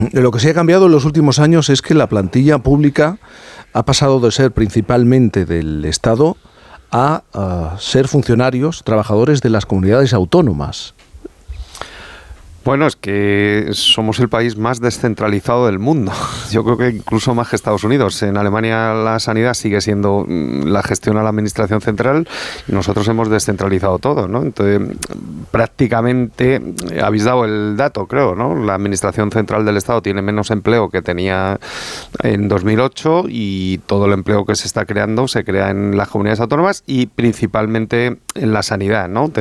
Lo que se ha cambiado en los últimos años es que la plantilla pública ha pasado de ser principalmente del Estado a ser funcionarios, trabajadores de las comunidades autónomas. Bueno, es que somos el país más descentralizado del mundo. Yo creo que incluso más que Estados Unidos. En Alemania la sanidad sigue siendo la gestión a la administración central y nosotros hemos descentralizado todo, ¿no? Entonces, prácticamente, habéis dado el dato, creo, ¿no? La administración central del Estado tiene menos empleo que tenía en 2008 y todo el empleo que se está creando se crea en las comunidades autónomas y principalmente en la sanidad, ¿no?